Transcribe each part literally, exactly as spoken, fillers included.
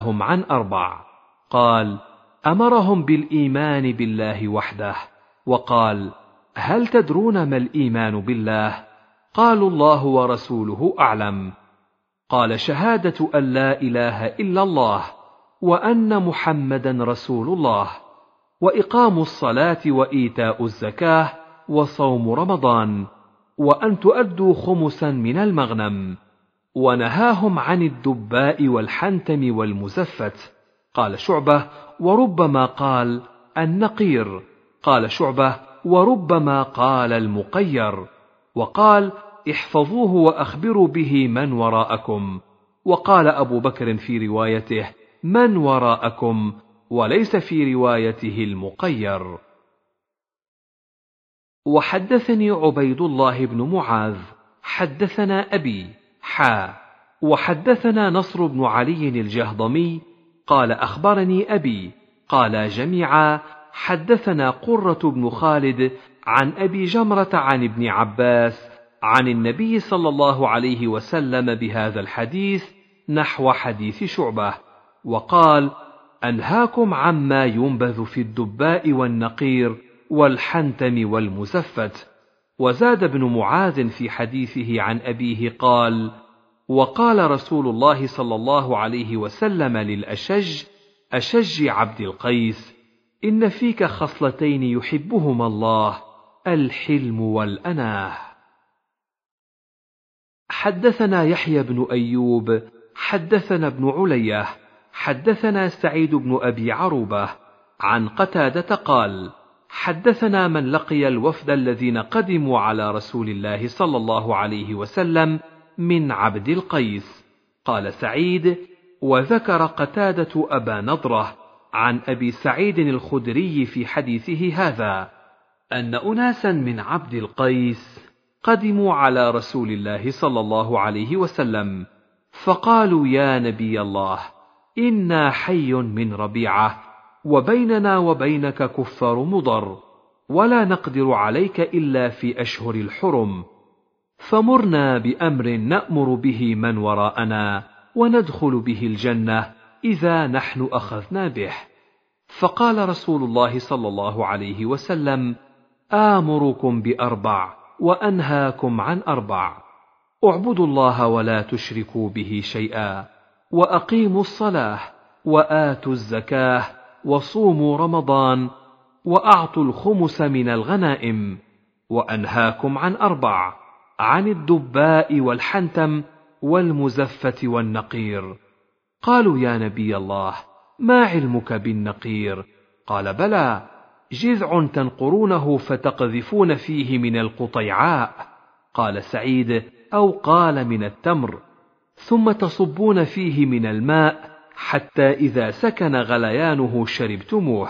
هم عن أربع. قال: أمرهم بالإيمان بالله وحده. وقال: هل تدرون ما الإيمان بالله؟ قالوا: الله ورسوله أعلم. قال: شهادة أن لا إله إلا الله وأن محمدا رسول الله، وإقام الصلاة وإيتاء الزكاة وصوم رمضان، وأن تؤدوا خمسا من المغنم. ونهاهم عن الدباء والحنتم والمزفت. قال شعبة: وربما قال النقير. قال شعبة: وربما قال المقير. وقال: احفظوه وأخبروا به من وراءكم. وقال أبو بكر في روايته: من وراءكم، وليس في روايته المقير. وحدثني عبيد الله بن معاذ حدثنا أبي حا وحدثنا نصر بن علي الجهضمي قال: أخبرني أبي قال جميعا حدثنا قرة بن خالد عن أبي جمرة عن ابن عباس عن النبي صلى الله عليه وسلم بهذا الحديث نحو حديث شعبة. وقال: أنهاكم عما ينبذ في الدباء والنقير والحنتم والمزفت. وزاد ابن معاذ في حديثه عن أبيه قال: وقال رسول الله صلى الله عليه وسلم للأشج أشج عبد القيس: إن فيك خصلتين يحبهما الله، الحلم والأناه. حدثنا يحيى بن أيوب حدثنا ابن علية حدثنا سعيد بن أبي عروبة عن قتادة قال: حدثنا من لقي الوفد الذين قدموا على رسول الله صلى الله عليه وسلم من عبد القيس. قال سعيد: وذكر قتادة أبا نضرة عن أبي سعيد الخدري في حديثه هذا أن أناسا من عبد القيس قدموا على رسول الله صلى الله عليه وسلم، فقالوا: يا نبي الله، إنا حي من ربيعة، وبيننا وبينك كفار مضر، ولا نقدر عليك إلا في أشهر الحرم، فمرنا بأمر نأمر به من وراءنا وندخل به الجنة إذا نحن أخذنا به. فقال رسول الله صلى الله عليه وسلم: آمركم بأربع وأنهاكم عن أربع: اعبدوا الله ولا تشركوا به شيئا، وأقيموا الصلاة، وآتوا الزكاة، وصوموا رمضان، وأعطوا الخمس من الغنائم. وأنهاكم عن أربع: عن الدباء والحنتم والمزفة والنقير. قالوا: يا نبي الله، ما علمك بالنقير؟ قال: بلى، جذع تنقرونه فتقذفون فيه من القطيعاء. قال سعيد: أو قال من التمر، ثم تصبون فيه من الماء حتى إذا سكن غليانه شربتموه،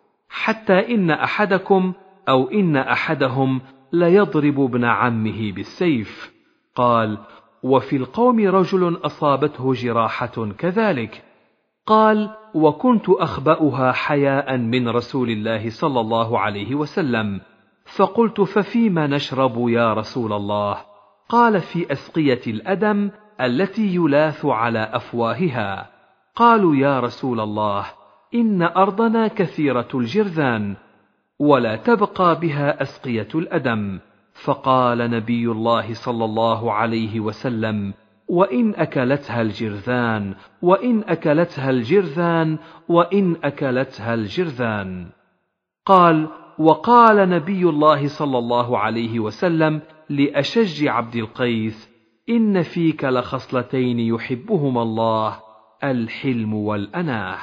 حتى إن أحدكم أو إن أحدهم ليضرب ابن عمه بالسيف. قال: وفي القوم رجل أصابته جراحة كذلك. قال: وكنت أخبأها حياء من رسول الله صلى الله عليه وسلم، فقلت: ففيما نشرب يا رسول الله؟ قال: في أسقية الأدم التي يلاث على أفواهها. قالوا: يا رسول الله، إن أرضنا كثيرة الجرذان، ولا تبقى بها أسقية الأدم. فقال نبي الله صلى الله عليه وسلم: وإن أكلتها الجرذان، وإن أكلتها الجرذان، وإن أكلتها الجرذان. قال: وقال نبي الله صلى الله عليه وسلم لأشج عبد القيس: إن فيك لخصلتين يحبهما الله، الحلم والأناه.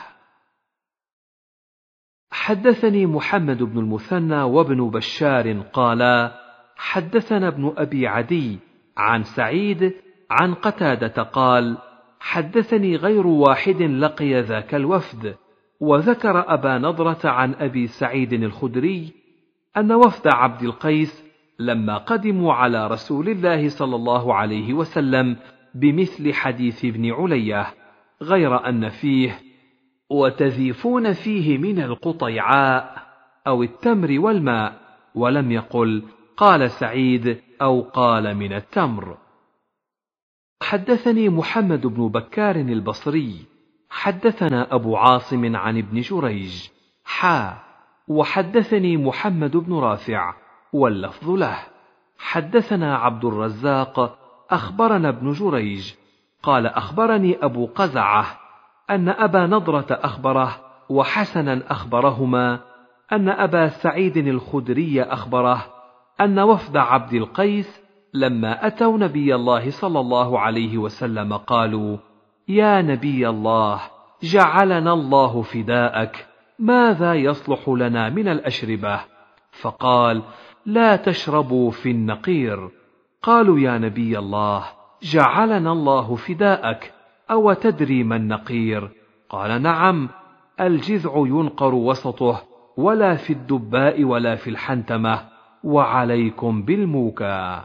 حدثني محمد بن المثنى وابن بشار قالا: حدثنا ابن أبي عدي عن سعيد عن قتادة قال: حدثني غير واحد لقي ذاك الوفد، وذكر أبا نضرة عن أبي سعيد الخدري أن وفد عبد القيس لما قدموا على رسول الله صلى الله عليه وسلم بمثل حديث ابن علية، غير أن فيه: وتذيفون فيه من القطيعاء أو التمر والماء، ولم يقل قال سعيد أو قال من التمر. حدثني محمد بن بكار البصري حدثنا أبو عاصم عن ابن جريج حا وحدثني محمد بن رافع واللفظ له. حدثنا عبد الرزاق أخبرنا ابن جريج قال أخبرني أبو قزعة أن أبا نضرة أخبره وحسنا أخبرهما أن أبا سعيد الخدري أخبره أن وفد عبد القيس لما أتوا نبي الله صلى الله عليه وسلم قالوا: يا نبي الله، جعلنا الله فداءك، ماذا يصلح لنا من الأشربة؟ فقال: لا تشربوا في النقير. قالوا: يا نبي الله، جعلنا الله فداءك، أو تدري ما النقير؟ قال: نعم، الجذع ينقر وسطه، ولا في الدباء ولا في الحنتمة، وعليكم بالموكى.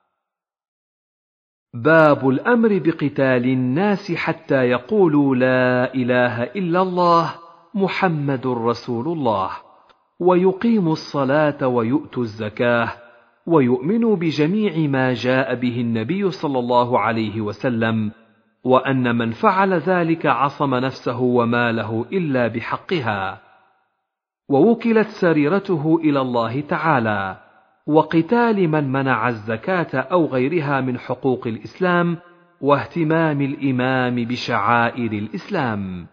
باب الأمر بقتال الناس حتى يقولوا لا إله إلا الله محمد رسول الله، ويقيموا الصلاة ويؤتوا الزكاة، ويؤمنوا بجميع ما جاء به النبي صلى الله عليه وسلم، وأن من فعل ذلك عصم نفسه وماله إلا بحقها، ووكلت سريرته إلى الله تعالى، وقتال من منع الزكاة أو غيرها من حقوق الإسلام، واهتمام الإمام بشعائر الإسلام.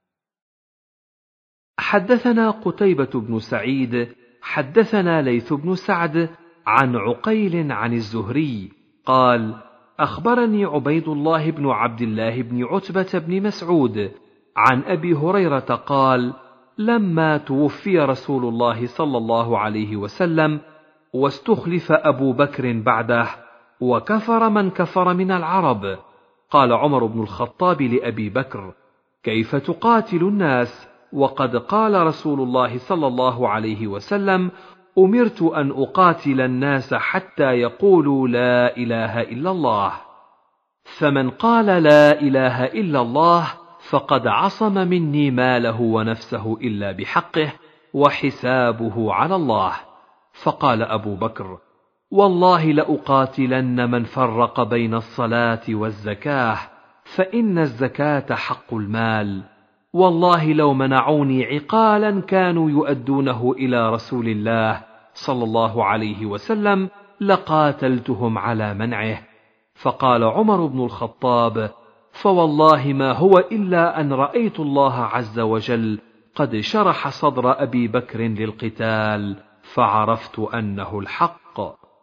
حدثنا قتيبة بن سعيد حدثنا ليث بن سعد عن عقيل عن الزهري قال: أخبرني عبيد الله بن عبد الله بن عتبة بن مسعود عن أبي هريرة قال: لما توفي رسول الله صلى الله عليه وسلم واستخلف أبو بكر بعده، وكفر من كفر من العرب، قال عمر بن الخطاب لأبي بكر: كيف تقاتل الناس وقد قال رسول الله صلى الله عليه وسلم: أمرت أن أقاتل الناس حتى يقولوا لا إله إلا الله، فمن قال لا إله إلا الله فقد عصم مني ماله ونفسه إلا بحقه، وحسابه على الله. فقال أبو بكر: والله لأقاتلن من فرق بين الصلاة والزكاة، فإن الزكاة حق المال، والله لو منعوني عقالا كانوا يؤدونه إلى رسول الله صلى الله عليه وسلم لقاتلتهم على منعه. فقال عمر بن الخطاب: فوالله ما هو إلا أن رأيت الله عز وجل قد شرح صدر أبي بكر للقتال، فعرفت أنه الحق.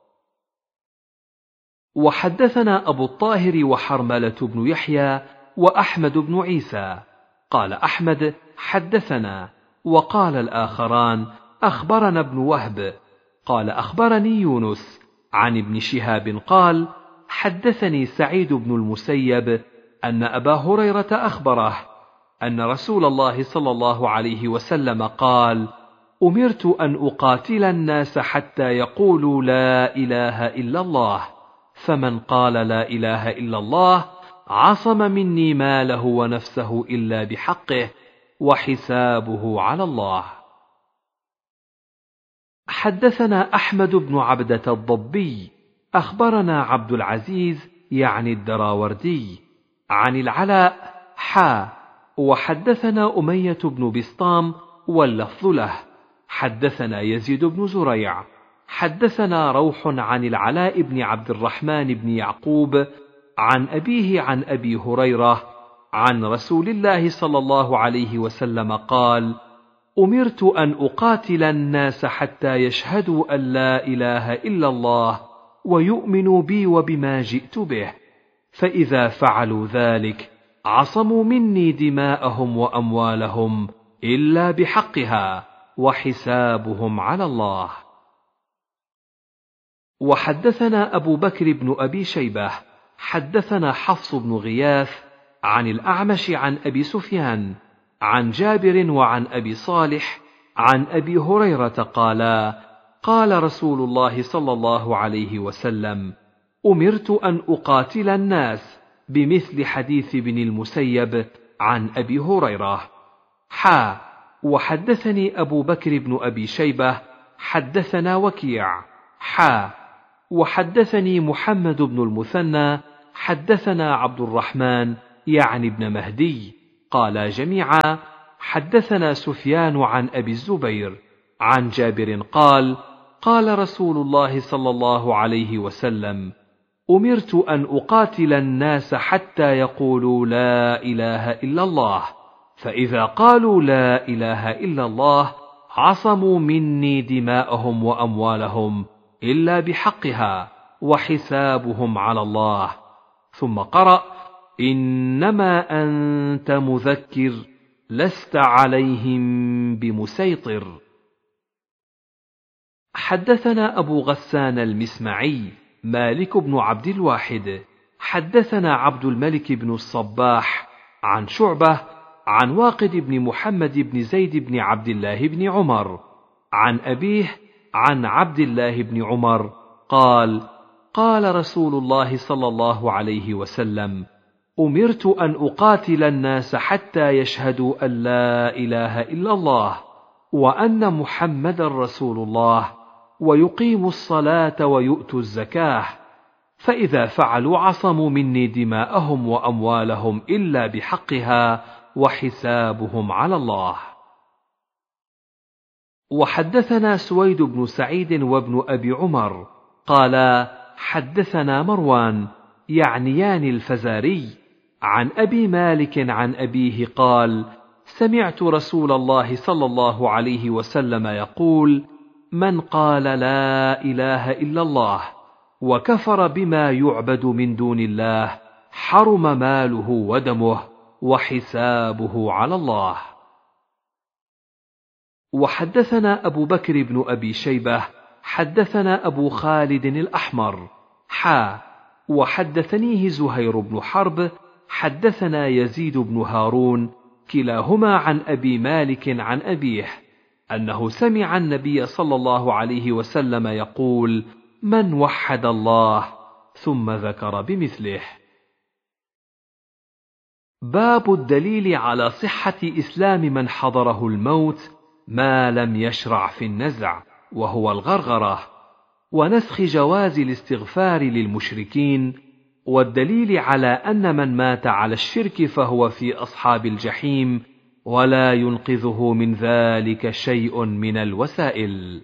وحدثنا أبو الطاهر وحرملة بن يحيى وأحمد بن عيسى. قال أحمد: حدثنا، وقال الآخران: أخبرنا ابن وهب. قال: أخبرني يونس عن ابن شهاب قال: حدثني سعيد بن المسيب أن أبا هريرة أخبره أن رسول الله صلى الله عليه وسلم قال: أمرت أن أقاتل الناس حتى يقولوا لا إله إلا الله، فمن قال لا إله إلا الله عصم مني ماله ونفسه إلا بحقه، وحسابه على الله. حدثنا أحمد بن عبدة الضبي أخبرنا عبد العزيز يعني الدراوردي عن العلاء حا وحدثنا أمية بن بسطام واللفظ له. حدثنا يزيد بن زريع حدثنا روح عن العلاء بن عبد الرحمن بن يعقوب عن أبيه عن أبي هريرة عن رسول الله صلى الله عليه وسلم قال: أمرت أن أقاتل الناس حتى يشهدوا أن لا إله إلا الله ويؤمنوا بي وبما جئت به، فإذا فعلوا ذلك عصموا مني دماءهم وأموالهم إلا بحقها، وحسابهم على الله. وحدثنا أبو بكر بن أبي شيبة حدثنا حفص بن غياث عن الأعمش عن أبي سفيان عن جابر وعن أبي صالح عن أبي هريرة قالا: قال رسول الله صلى الله عليه وسلم: أمرت أن أقاتل الناس، بمثل حديث ابن المسيب عن أبي هريرة. حا وحدثني أبو بكر بن أبي شيبة حدثنا وكيع حا وحدثني محمد بن المثنى حدثنا عبد الرحمن يعني ابن مهدي قالا جميعا: حدثنا سفيان عن أبي الزبير عن جابر قال: قال رسول الله صلى الله عليه وسلم: أمرت أن أقاتل الناس حتى يقولوا لا إله إلا الله، فإذا قالوا لا إله إلا الله عصموا مني دماءهم وأموالهم إلا بحقها وحسابهم على الله. ثم قرأ: إنما أنت مذكر لست عليهم بمسيطر. حدثنا أبو غسان المسمعي مالك بن عبد الواحد حدثنا عبد الملك بن الصباح عن شعبة عن واقد بن محمد بن زيد بن عبد الله بن عمر عن أبيه عن عبد الله بن عمر قال: قال رسول الله صلى الله عليه وسلم: أمرت أن أقاتل الناس حتى يشهدوا أن لا إله إلا الله وأن محمدا رسول الله ويقيموا الصلاة ويؤتوا الزكاة، فإذا فعلوا عصموا مني دماءهم وأموالهم إلا بحقها وحسابهم على الله. وحدثنا سويد بن سعيد وابن أبي عمر قالا: حدثنا مروان يعنيان الفزاري عن أبي مالك عن أبيه قال: سمعت رسول الله صلى الله عليه وسلم يقول: من قال لا إله إلا الله وكفر بما يعبد من دون الله حرم ماله ودمه وحسابه على الله. وحدثنا أبو بكر بن أبي شيبة حدثنا أبو خالد الأحمر حا وحدثنيه زهير بن حرب حدثنا يزيد بن هارون كلاهما عن أبي مالك عن أبيه أنه سمع النبي صلى الله عليه وسلم يقول: من وحد الله، ثم ذكر بمثله. باب الدليل على صحة إسلام من حضره الموت ما لم يشرع في النزع وهو الغرغرة، ونسخ جواز الاستغفار للمشركين، والدليل على أن من مات على الشرك فهو في أصحاب الجحيم ولا ينقذه من ذلك شيء من الوسائل.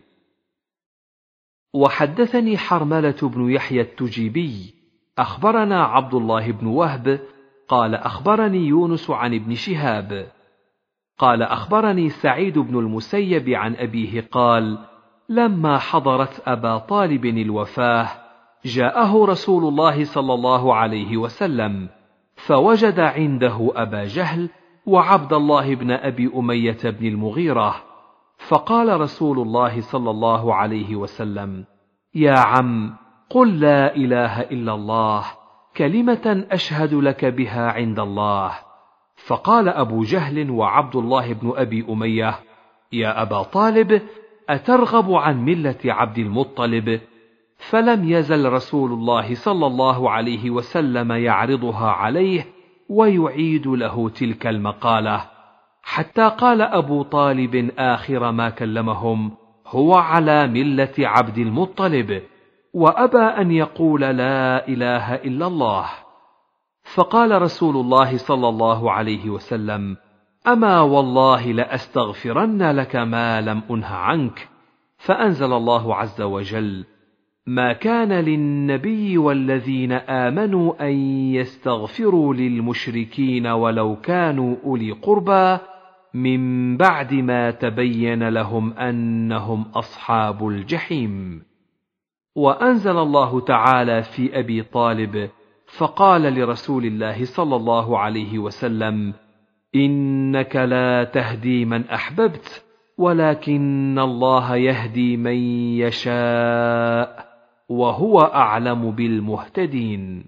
وحدثني حرملة بن يحيى التجيبي أخبرنا عبد الله بن وهب قال أخبرني يونس عن ابن شهاب قال أخبرني سعيد بن المسيب عن أبيه قال: لما حضرت أبا طالب الوفاة جاءه رسول الله صلى الله عليه وسلم فوجد عنده أبا جهل وعبد الله بن أبي أمية بن المغيرة، فقال رسول الله صلى الله عليه وسلم: يا عم، قل لا إله إلا الله، كلمة أشهد لك بها عند الله. فقال أبو جهل وعبد الله بن أبي أمية: يا أبا طالب، أترغب عن ملة عبد المطلب؟ فلم يزل رسول الله صلى الله عليه وسلم يعرضها عليه ويعيد له تلك المقالة، حتى قال أبو طالب آخر ما كلمهم: هو على ملة عبد المطلب، وأبى أن يقول لا إله إلا الله. فقال رسول الله صلى الله عليه وسلم: أما والله لأستغفرن لك ما لم أنه عنك. فأنزل الله عز وجل: ما كان للنبي والذين آمنوا أن يستغفروا للمشركين ولو كانوا أولي قربى من بعد ما تبين لهم أنهم أصحاب الجحيم. وأنزل الله تعالى في أبي طالب فقال لرسول الله صلى الله عليه وسلم: إنك لا تهدي من أحببت ولكن الله يهدي من يشاء وهو أعلم بالمهتدين.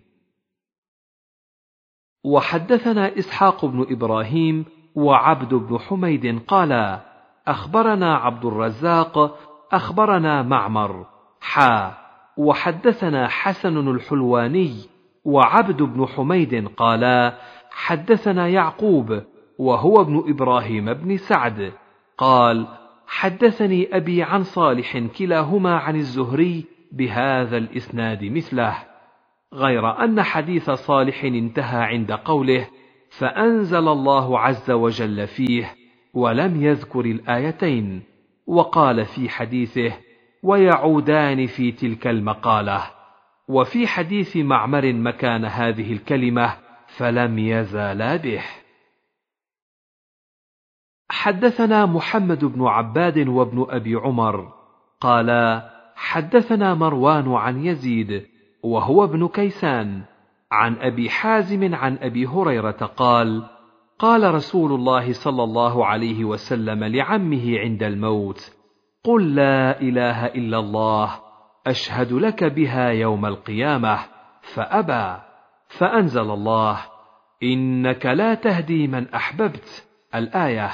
وحدثنا إسحاق بن إبراهيم وعبد بن حميد قالا: أخبرنا عبد الرزاق أخبرنا معمر حا وحدثنا حسن الحلواني وعبد بن حميد قالا: حدثنا يعقوب وهو ابن إبراهيم بن سعد قال: حدثني أبي عن صالح كلاهما عن الزهري بهذا الإسناد مثله، غير أن حديث صالح انتهى عند قوله: فأنزل الله عز وجل فيه ولم يذكر الآيتين، وقال في حديثه: ويعودان في تلك المقالة. وفي حديث معمر مكان هذه الكلمة: فلم يزالا به. حدثنا محمد بن عباد وابن أبي عمر قالا: حدثنا مروان عن يزيد وهو ابن كيسان عن أبي حازم عن أبي هريرة قال: قال رسول الله صلى الله عليه وسلم لعمه عند الموت: قل لا إله إلا الله أشهد لك بها يوم القيامة، فأبى، فأنزل الله: إنك لا تهدي من أحببت، الآية.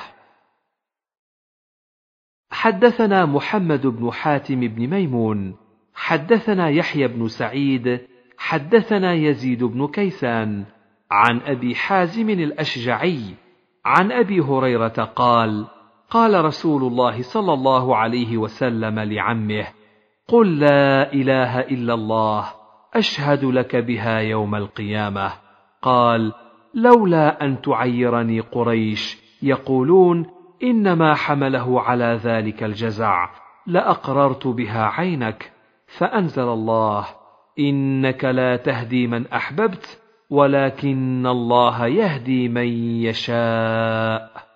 حدثنا محمد بن حاتم بن ميمون حدثنا يحيى بن سعيد حدثنا يزيد بن كيسان عن أبي حازم الأشجعي عن أبي هريرة قال: قال رسول الله صلى الله عليه وسلم لعمه: قل لا إله إلا الله أشهد لك بها يوم القيامة. قال: لولا أن تعيرني قريش يقولون إنما حمله على ذلك الجزع لأقررت بها عينك، فأنزل الله: إنك لا تهدي من أحببت ولكن الله يهدي من يشاء.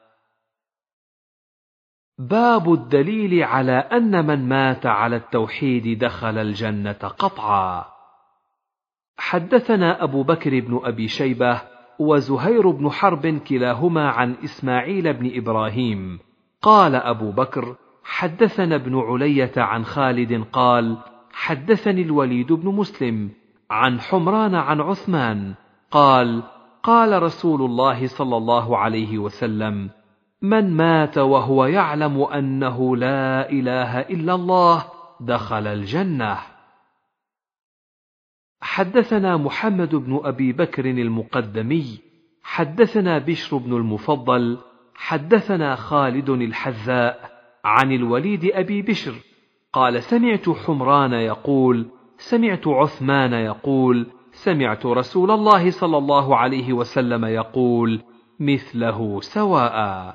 باب الدليل على أن من مات على التوحيد دخل الجنة قطعا. حدثنا أبو بكر بن أبي شيبة وزهير بن حرب كلاهما عن إسماعيل بن إبراهيم قال أبو بكر: حدثنا ابن علية عن خالد قال: حدثني الوليد بن مسلم عن حمران عن عثمان قال: قال رسول الله صلى الله عليه وسلم: من مات وهو يعلم أنه لا إله إلا الله دخل الجنة. حدثنا محمد بن أبي بكر المقدمي حدثنا بشر بن المفضل حدثنا خالد الحذاء عن الوليد أبي بشر قال: سمعت حمران يقول: سمعت عثمان يقول: سمعت رسول الله صلى الله عليه وسلم يقول مثله سواء.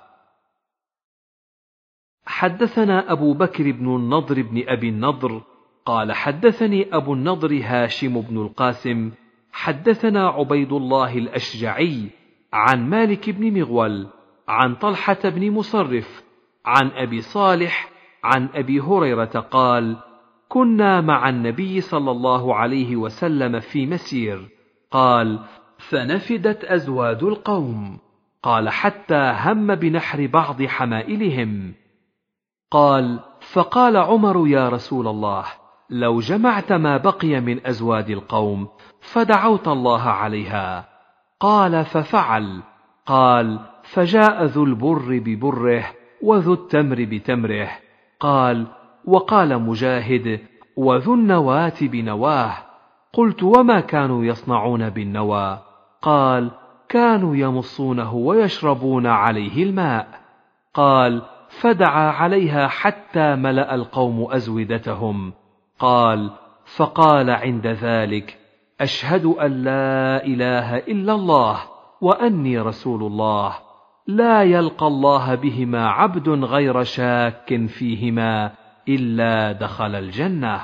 حدثنا أبو بكر بن النضر بن أبي النضر قال: حدثني أبو النضر هاشم بن القاسم حدثنا عبيد الله الأشجعي عن مالك بن مغول عن طلحة بن مصرف عن أبي صالح عن أبي هريرة قال: كنا مع النبي صلى الله عليه وسلم في مسير. قال: فنفدت أزواد القوم. قال: حتى هم بنحر بعض حمائلهم. قال: فقال عمر: يا رسول الله، لو جمعت ما بقي من أزواد القوم فدعوت الله عليها. قال: ففعل. قال: فجاء ذو البر ببره وذو التمر بتمره. قال: وقال مجاهد: وذو النواة بنواه. قلت: وما كانوا يصنعون بالنوى؟ قال: كانوا يمصونه ويشربون عليه الماء. قال: فدعا عليها حتى ملأ القوم أزودتهم. قال: فقال عند ذلك: أشهد أن لا إله إلا الله وأني رسول الله، لا يلقى الله بهما عبد غير شاك فيهما إلا دخل الجنة.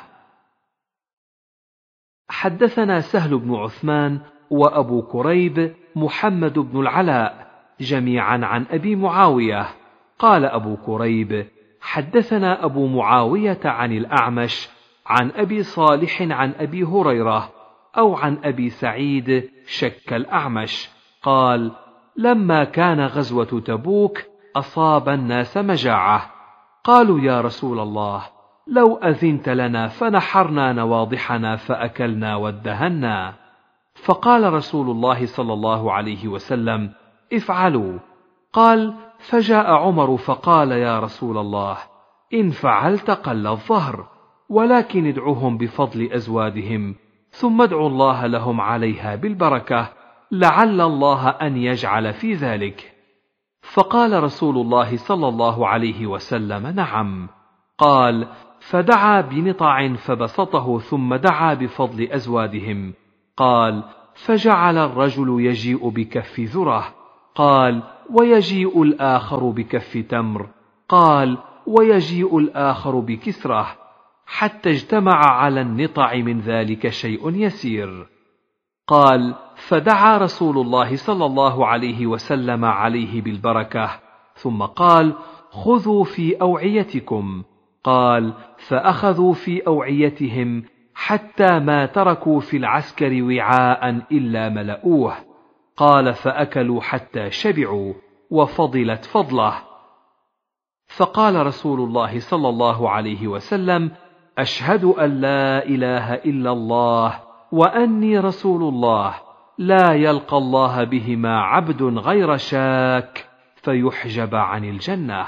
حدثنا سهل بن عثمان وأبو كريب محمد بن العلاء جميعا عن أبي معاوية. قال أبو كريب: حدثنا أبو معاوية عن الأعمش عن أبي صالح عن أبي هريرة أو عن أبي سعيد شك الأعمش قال: لما كان غزوة تبوك أصاب الناس مجاعة، قالوا: يا رسول الله، لو أذنت لنا فنحرنا نواضحنا فأكلنا وادهنا. فقال رسول الله صلى الله عليه وسلم: افعلوا. قال: فجاء عمر فقال: يا رسول الله، إن فعلت قل الظهر، ولكن ادعوهم بفضل أزوادهم ثم ادعوا الله لهم عليها بالبركة، لعل الله أن يجعل في ذلك. فقال رسول الله صلى الله عليه وسلم: نعم. قال: فدعا بنطع فبسطه ثم دعا بفضل أزوادهم. قال: فجعل الرجل يجيء بكف ذره، قال: ويجيء الآخر بكف تمر. قال: ويجيء الآخر بكسرة، حتى اجتمع على النطع من ذلك شيء يسير. قال: فدعا رسول الله صلى الله عليه وسلم عليه بالبركة، ثم قال: خذوا في أوعيتكم. قال: فأخذوا في أوعيتهم حتى ما تركوا في العسكر وعاء إلا ملؤوه. قال: فأكلوا حتى شبعوا وفضلت فضله. فقال رسول الله صلى الله عليه وسلم: أشهد أن لا إله إلا الله وأني رسول الله، لا يلقى الله بهما عبد غير شاك فيحجب عن الجنة.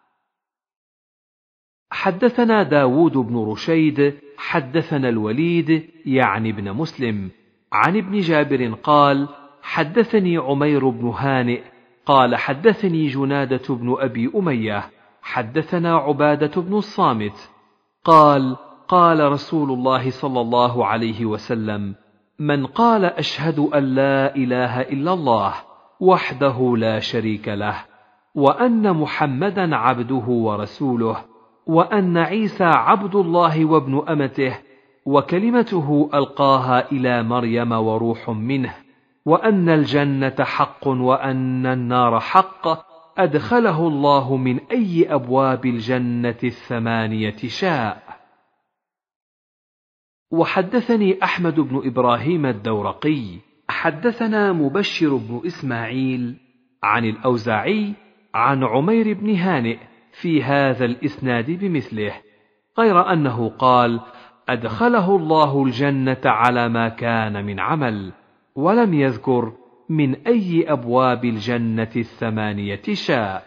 حدثنا داود بن رشيد حدثنا الوليد يعني ابن مسلم عن ابن جابر قال: حدثني عمير بن هانئ قال: حدثني جنادة بن أبي أمية حدثنا عبادة بن الصامت قال: قال رسول الله صلى الله عليه وسلم: من قال أشهد أن لا إله إلا الله وحده لا شريك له، وأن محمدا عبده ورسوله، وأن عيسى عبد الله وابن أمته وكلمته ألقاها إلى مريم وروح منه، وأن الجنة حق وأن النار حق، أدخله الله من أي أبواب الجنة الثمانية شاء. وحدثني أحمد بن إبراهيم الدورقي حدثنا مبشر بن إسماعيل عن الأوزاعي عن عمير بن هانئ في هذا الإسناد بمثله، غير أنه قال: أدخله الله الجنة على ما كان من عمل، ولم يذكر من أي أبواب الجنة الثمانية شاء.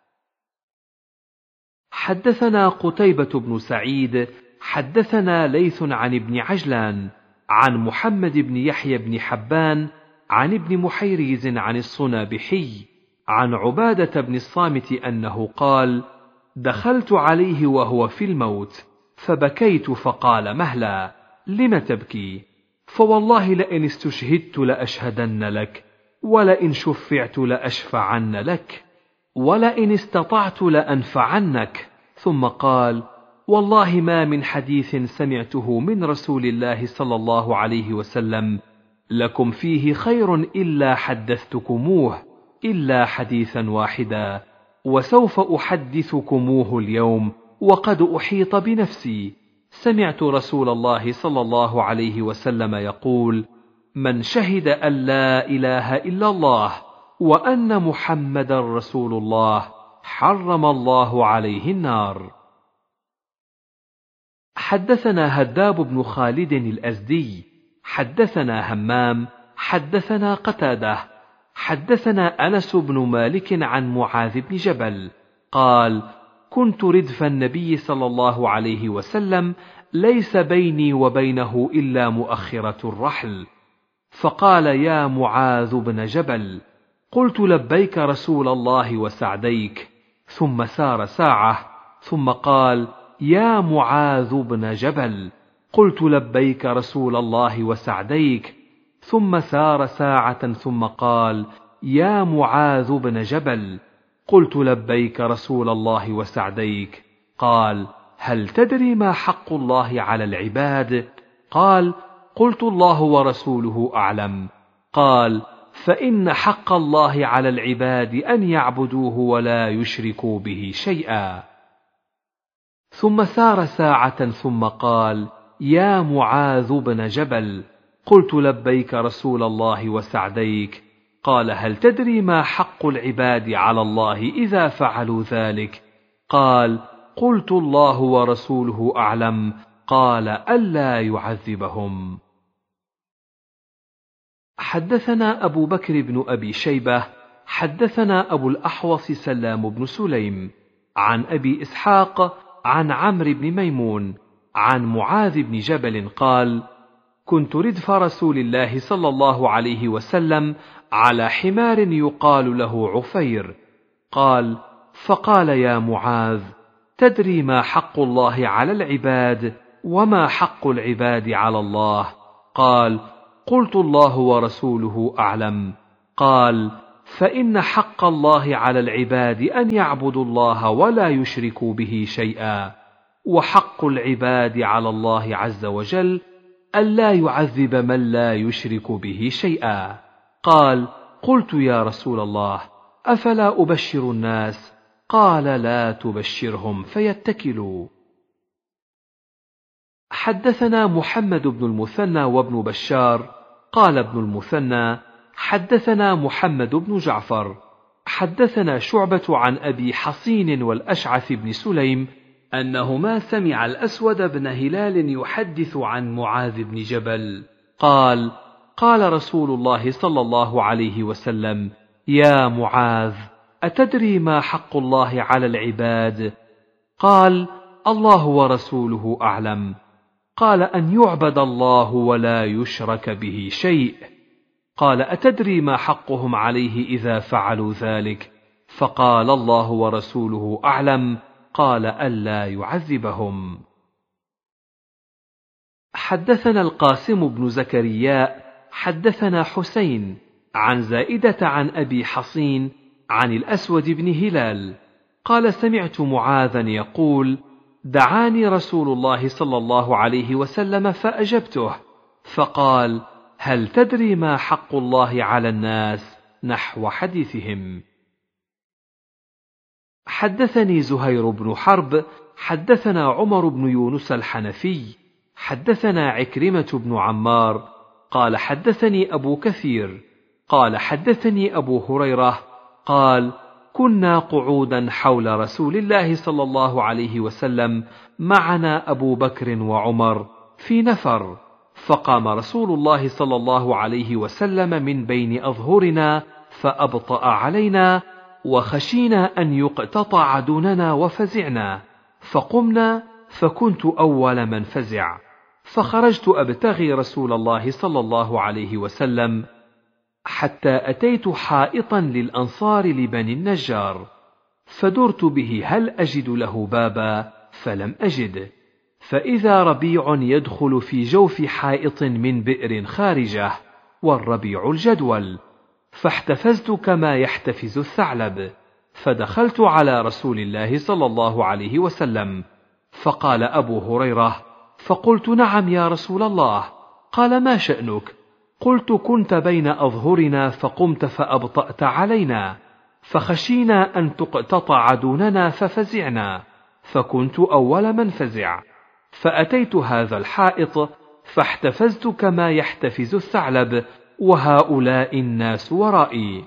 حدثنا قتيبة بن سعيد حدثنا ليث عن ابن عجلان عن محمد بن يحيى بن حبان عن ابن محيريز عن الصنابحي عن عبادة بن الصامت أنه قال: دخلت عليه وهو في الموت فبكيت، فقال: مهلا، لم تبكي؟ فوالله لئن استشهدت لأشهدن لك، ولئن شفعت لأشفعن لك، ولئن استطعت لأنفعنك. ثم قال: والله ما من حديث سمعته من رسول الله صلى الله عليه وسلم لكم فيه خير إلا حدثتكموه، إلا حديثا واحدا، وسوف أحدثكموه اليوم وقد أحيط بنفسي. سمعت رسول الله صلى الله عليه وسلم يقول: من شهد أن لا إله إلا الله وأن محمدا رسول الله حرم الله عليه النار. حدثنا هداب بن خالد الأزدي حدثنا همام حدثنا قتادة حدثنا أنس بن مالك عن معاذ بن جبل قال: كنت ردف النبي صلى الله عليه وسلم، ليس بيني وبينه إلا مؤخرة الرحل، فقال: يا معاذ بن جبل. قلت: لبيك رسول الله وسعديك. ثم سار ساعة ثم قال: يا معاذ بن جبل. قلت: لبيك رسول الله وسعديك. ثم سار ساعة ثم قال: يا معاذ بن جبل. قلت: لبيك رسول الله وسعديك. قال: هل تدري ما حق الله على العباد؟ قال: قلت: الله ورسوله أعلم. قال: فإن حق الله على العباد أن يعبدوه ولا يشركوا به شيئا. ثم سار ساعة ثم قال: يا معاذ بن جبل. قلت: لبيك رسول الله وسعديك. قال: هل تدري ما حق العباد على الله إذا فعلوا ذلك؟ قال: قلت: الله ورسوله أعلم. قال: ألا يعذبهم. حدثنا أبو بكر بن أبي شيبة حدثنا أبو الأحوص سلام بن سليم عن أبي إسحاق عن عمرو بن ميمون عن معاذ بن جبل قال: كنت ردف رسول الله صلى الله عليه وسلم على حمار يقال له عفير. قال: فقال: يا معاذ، تدري ما حق الله على العباد وما حق العباد على الله؟ قال: قلت: الله ورسوله أعلم. قال: فإن حق الله على العباد أن يعبدوا الله ولا يشركوا به شيئا، وحق العباد على الله عز وجل ألا يعذب من لا يشرك به شيئا. قال: قلت يا رسول الله أفلا أبشر الناس؟ قال: لا تبشرهم فيتكلوا. حدثنا محمد بن المثنى وابن بشار قال ابن المثنى: حدثنا محمد بن جعفر حدثنا شعبة عن أبي حصين والأشعث بن سليم أنهما سمع الأسود بن هلال يحدث عن معاذ بن جبل قال: قال رسول الله صلى الله عليه وسلم: يا معاذ، أتدري ما حق الله على العباد؟ قال: الله ورسوله أعلم. قال: أن يعبد الله ولا يشرك به شيء. قال: أتدري ما حقهم عليه إذا فعلوا ذلك؟ فقال: الله ورسوله أعلم. قال: ألا يعذبهم. حدثنا القاسم بن زكريا حدثنا حسين عن زائدة عن أبي حصين عن الأسود بن هلال قال: سمعت معاذا يقول: دعاني رسول الله صلى الله عليه وسلم فأجبته، فقال: هل تدري ما حق الله على الناس؟ نحو حديثهم. حدثني زهير بن حرب حدثنا عمر بن يونس الحنفي حدثنا عكرمة بن عمار قال: حدثني أبو كثير قال: حدثني أبو هريرة قال: كنا قعودا حول رسول الله صلى الله عليه وسلم معنا أبو بكر وعمر في نفر، فقام رسول الله صلى الله عليه وسلم من بين أظهرنا فأبطأ علينا، وخشينا أن يقتطع دوننا وفزعنا، فقمنا فكنت أول من فزع، فخرجت أبتغي رسول الله صلى الله عليه وسلم حتى أتيت حائطا للأنصار لبني النجار، فدرت به هل أجد له بابا؟ فلم أجد، فإذا ربيع يدخل في جوف حائط من بئر خارجه، والربيع الجدول، فاحتفزت كما يحتفز الثعلب، فدخلت على رسول الله صلى الله عليه وسلم، فقال أبو هريرة: فقلت: نعم يا رسول الله. قال: ما شأنك؟ قلت: كنت بين أظهرنا فقمت فأبطأت علينا، فخشينا أن تقتطع دوننا ففزعنا، فكنت أول من فزع، فأتيت هذا الحائط فاحتفزت كما يحتفز الثعلب، وهؤلاء الناس ورائي.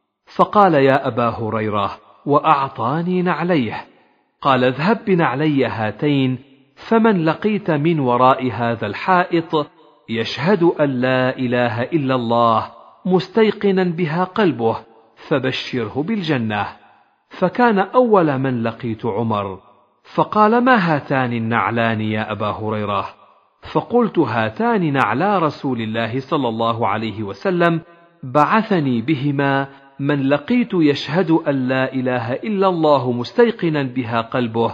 فقال: يا أبا هريرة، وأعطاني نعليه. قال: اذهب بنعلي هاتين، فمن لقيت من وراء هذا الحائط يشهد أن لا إله إلا الله مستيقنا بها قلبه فبشره بالجنة. فكان أول من لقيت عمر، فقال: ما هاتان النعلان يا أبا هريرة؟ فقلت: هاتان نعلا رسول الله صلى الله عليه وسلم بعثني بهما من لقيت يشهد أن لا إله إلا الله مستيقنا بها قلبه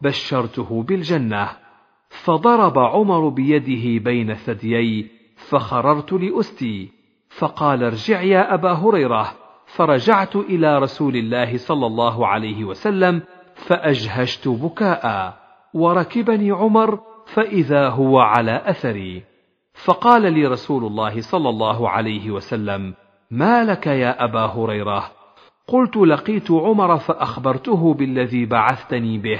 بشرته بالجنة. فضرب عمر بيده بين ثديي، فخررت لأستي، فقال: ارجع يا أبا هريرة. فرجعت إلى رسول الله صلى الله عليه وسلم فأجهشت بكاء، وركبني عمر فإذا هو على أثري، فقال لي رسول الله صلى الله عليه وسلم: ما لك يا أبا هريرة؟ قلت: لقيت عمر فأخبرته بالذي بعثتني به،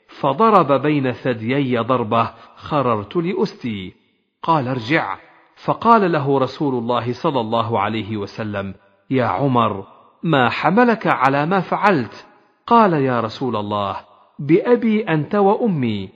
فضرب بين ثديي ضربة خررت لأستي. قال: ارجع. فقال له رسول الله صلى الله عليه وسلم: يا عمر، ما حملك على ما فعلت؟ قال: يا رسول الله، بأبي أنت وأمي،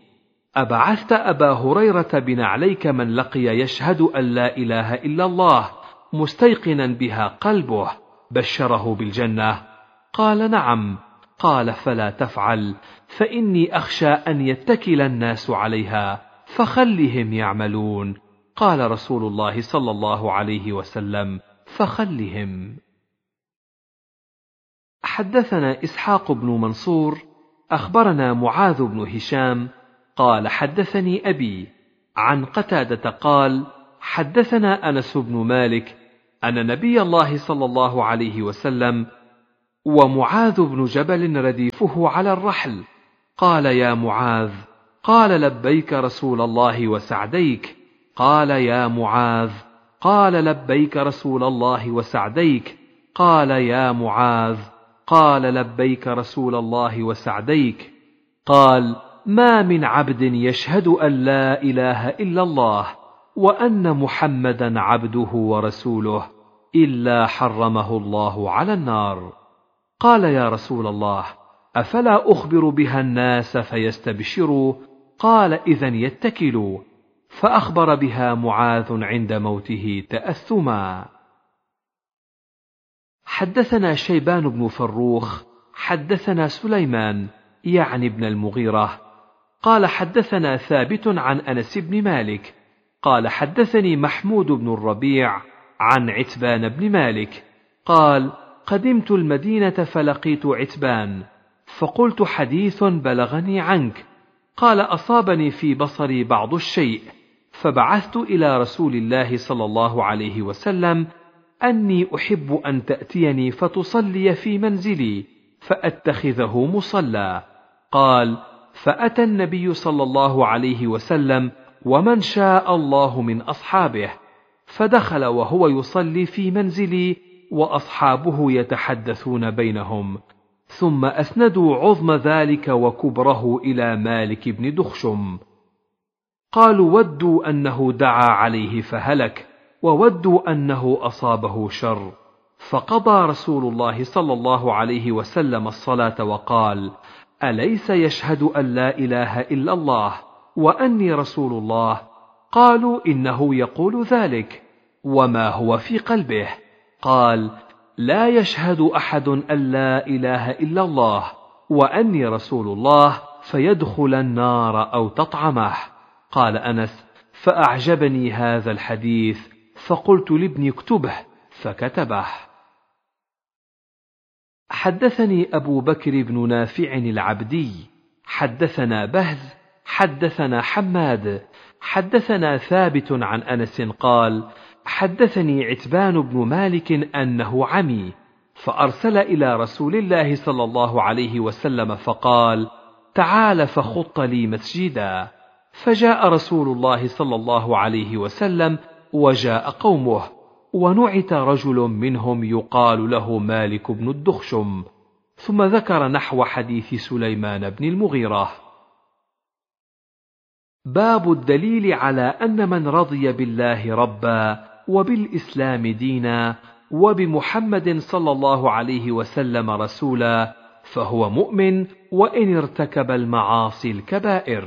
أبعثت أبا هريرة بنعليك من لقي يشهد أن لا إله إلا الله مستيقنا بها قلبه بشره بالجنة؟ قال: نعم. قال: فلا تفعل، فإني أخشى أن يتكل الناس عليها، فخلهم يعملون. قال رسول الله صلى الله عليه وسلم: فخلهم. حدثنا إسحاق بن منصور أخبرنا معاذ بن هشام قال: حدثني أبي عن قتادة قال: حدثنا أنس بن مالك أن نبي الله صلى الله عليه وسلم ومعاذ بن جبل رديفه على الرحل قال: يا معاذ. قال: لبيك رسول الله وسعديك. قال: يا معاذ. قال: لبيك رسول الله وسعديك. قال: يا معاذ. قال: لبيك رسول الله وسعديك. قال: ما من عبد يشهد أن لا إله إلا الله وأن محمدا عبده ورسوله إلا حرمه الله على النار. قال: يا رسول الله، أفلا أخبر بها الناس فيستبشروا؟ قال: إذن يتكلوا. فأخبر بها معاذ عند موته تأثما. حدثنا شيبان بن فروخ حدثنا سليمان يعني ابن المغيرة قال: حدثنا ثابت عن أنس بن مالك قال: حدثني محمود بن الربيع عن عتبان بن مالك قال: قدمت المدينة فلقيت عتبان فقلت: حديث بلغني عنك. قال: أصابني في بصري بعض الشيء، فبعثت إلى رسول الله صلى الله عليه وسلم أني أحب أن تأتيني فتصلي في منزلي فأتخذه مصلى. قال: فأتى النبي صلى الله عليه وسلم ومن شاء الله من أصحابه، فدخل وهو يصلي في منزلي وأصحابه يتحدثون بينهم، ثم أسندوا عظم ذلك وكبره إلى مالك بن دخشم. قالوا: ودوا أنه دعا عليه فهلك، وودوا أنه أصابه شر. فقضى رسول الله صلى الله عليه وسلم الصلاة وقال: أليس يشهد أن لا إله إلا الله وأني رسول الله؟ قالوا: إنه يقول ذلك، وما هو في قلبه؟ قال: لا يشهد أحد أن لا إله إلا الله وأني رسول الله فيدخل النار أو تطعمه. قال أنس: فأعجبني هذا الحديث فقلت لابني اكتبه فكتبه. حدثني أبو بكر بن نافع العبدي حدثنا بهز حدثنا حماد حدثنا ثابت عن أنس قال: حدثني عتبان بن مالك أنه عمي، فأرسل إلى رسول الله صلى الله عليه وسلم فقال: تعال فخط لي مسجدا. فجاء رسول الله صلى الله عليه وسلم وجاء قومه، ونعت رجل منهم يقال له مالك بن الدخشم، ثم ذكر نحو حديث سليمان بن المغيرة. باب الدليل على أن من رضي بالله ربا وبالإسلام دينا وبمحمد صلى الله عليه وسلم رسولا فهو مؤمن وإن ارتكب المعاصي الكبائر.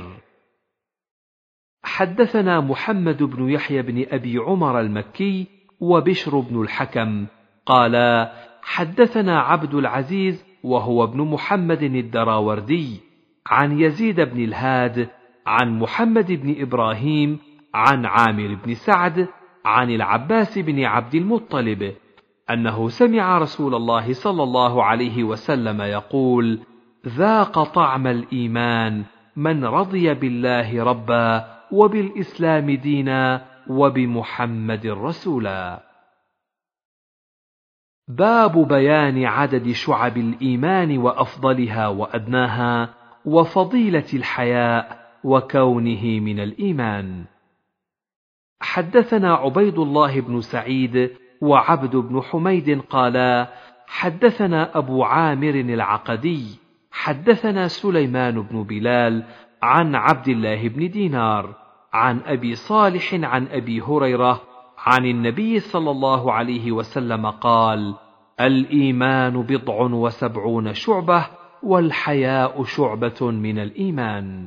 حدثنا محمد بن يحيى بن أبي عمر المكي وبشر بن الحكم قالا: حدثنا عبد العزيز وهو ابن محمد الدراوردي عن يزيد بن الهاد عن محمد بن إبراهيم عن عامر بن سعد عن العباس بن عبد المطلب أنه سمع رسول الله صلى الله عليه وسلم يقول: ذاق طعم الإيمان من رضي بالله ربا وبالإسلام دينا وبمحمد رسولا. باب بيان عدد شعب الإيمان وأفضلها وأدناها وفضيلة الحياء وكونه من الإيمان. حدثنا عبيد الله بن سعيد وعبد بن حميد قالا: حدثنا أبو عامر العقدي حدثنا سليمان بن بلال عن عبد الله بن دينار عن أبي صالح عن أبي هريرة عن النبي صلى الله عليه وسلم قال: الإيمان بضع وسبعون شعبة والحياء شعبة من الإيمان.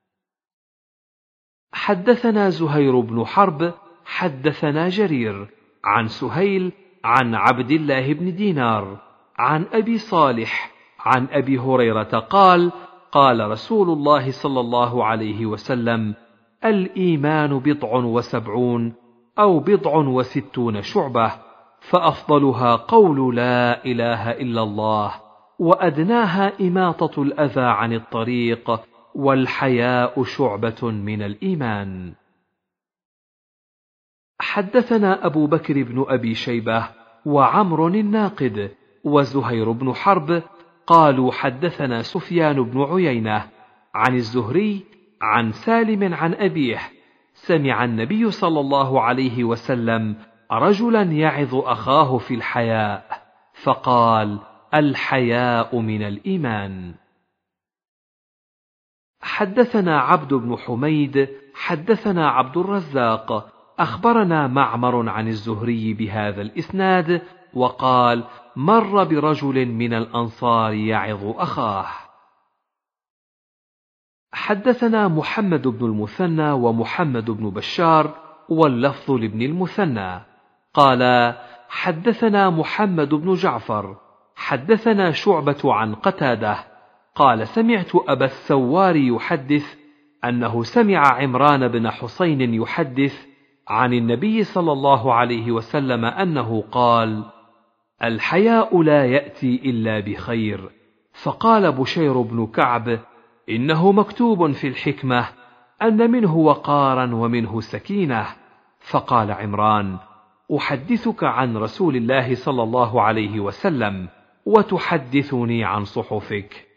حدثنا زهير بن حرب حدثنا جرير عن سهيل عن عبد الله بن دينار عن أبي صالح عن أبي هريرة قال: قال رسول الله صلى الله عليه وسلم: الإيمان بضع وسبعون أو بضع وستون شعبة، فأفضلها قول لا إله إلا الله، وأدناها إماطة الأذى عن الطريق، والحياء شعبة من الإيمان. حدثنا أبو بكر بن أبي شيبة وعمر الناقد وزهير بن حرب قالوا حدثنا سفيان بن عيينة عن الزهري عن سالم عن أبيه سمع النبي صلى الله عليه وسلم رجلا يعظ أخاه في الحياء فقال: الحياء من الإيمان. حدثنا عبد بن حميد حدثنا عبد الرزاق أخبرنا معمر عن الزهري بهذا الإسناد وقال: مر برجل من الأنصار يعظ أخاه. حدثنا محمد بن المثنى ومحمد بن بشار واللفظ لابن المثنى قال: حدثنا محمد بن جعفر حدثنا شعبة عن قتادة قال: سمعت أبا الثوار يحدث أنه سمع عمران بن حسين يحدث عن النبي صلى الله عليه وسلم أنه قال: الحياء لا يأتي إلا بخير. فقال بشير بن كعب: إنه مكتوب في الحكمة أن منه وقارا ومنه سكينة. فقال عمران: أحدثك عن رسول الله صلى الله عليه وسلم وتحدثني عن صحفك.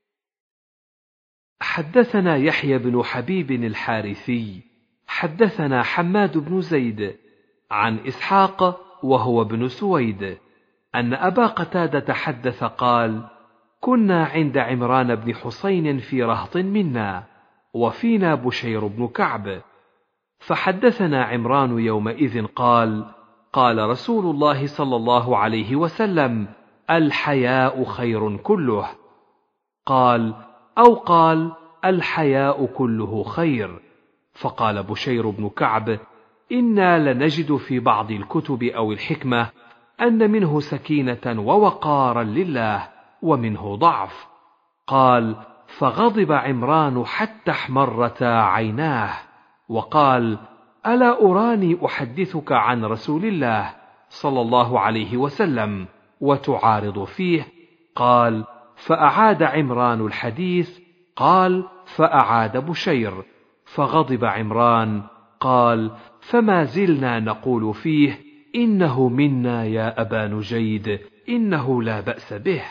حدثنا يحيى بن حبيب الحارثي حدثنا حماد بن زيد عن إسحاق وهو ابن سويد أن أبا قتادة حدث قال: كنا عند عمران بن حسين في رهط منا وفينا بشير بن كعب، فحدثنا عمران يومئذ قال: قال رسول الله صلى الله عليه وسلم: الحياء خير كله. قال: أو قال: الحياء كله خير. فقال بشير بن كعب: إنا لنجد في بعض الكتب أو الحكمة أن منه سكينة ووقارا لله ومنه ضعف. قال: فغضب عمران حتى احمرتا عيناه وقال: ألا أراني أحدثك عن رسول الله صلى الله عليه وسلم وتعارض فيه؟ قال: فأعاد عمران الحديث. قال: فأعاد بشير. فغضب عمران قال: فما زلنا نقول فيه: إنه منا يا أبا نجيد، إنه لا بأس به.